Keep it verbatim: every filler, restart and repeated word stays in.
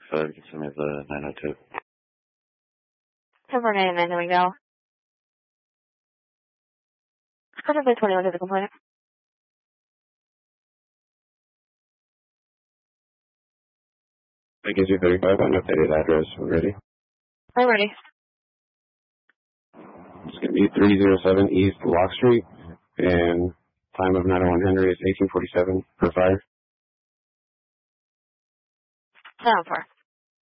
so you can send me the nine oh two. ten four nine nine, there we go. Contact twenty-one to the complainant. That gives you thirty-five on updated address. We're ready. I'm ready. It's going to be three oh seven East Lock Street, and time of nine oh one Henry is eighteen forty-seven per fire. ten oh four.